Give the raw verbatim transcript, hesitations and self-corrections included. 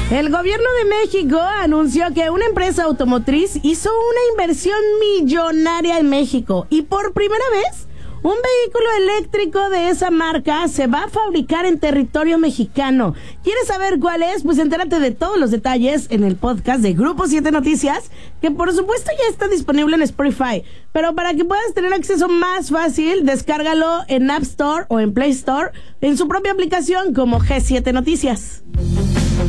El gobierno de México anunció que una empresa automotriz hizo una inversión millonaria en México y por primera vez un vehículo eléctrico de esa marca se va a fabricar en territorio mexicano. ¿Quieres saber cuál es? Pues entérate de todos los detalles en el podcast de Grupo siete Noticias, que por supuesto ya está disponible en Spotify. Pero para que puedas tener acceso más fácil, descárgalo en App Store o en Play Store en su propia aplicación como G siete Noticias.